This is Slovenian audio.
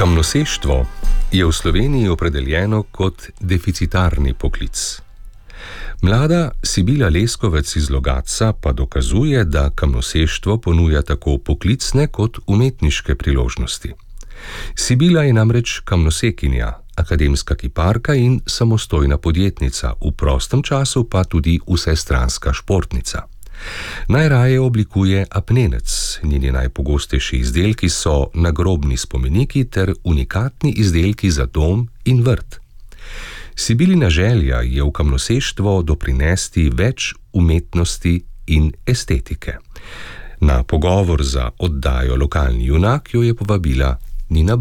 Kamnoseštvo je v Sloveniji opredeljeno kot deficitarni poklic. Mlada Sibila Leskovec iz Logatca pa dokazuje, da kamnoseštvo ponuja tako poklicne kot umetniške priložnosti. Sibila je namreč kamnosekinja, akademska kiparka in samostojna podjetnica, v prostem času pa tudi vsestranska športnica. Najraje oblikuje apnenec, njeni najpogostejši izdelki so nagrobni spomeniki ter unikatni izdelki za dom in vrt. Sibilina želja je v kamnoseštvo doprinesti več umetnosti in estetike. Na pogovor za oddajo Lokalni junak jo je povabila Nina